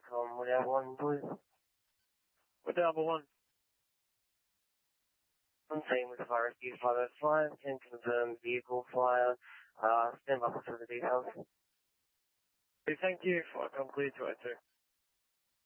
com. Would you have one, please? With the number one. I'm saying with fire rescue 505, can confirm vehicle flyer. Stand by for the details. Thank you. I'm clear to enter.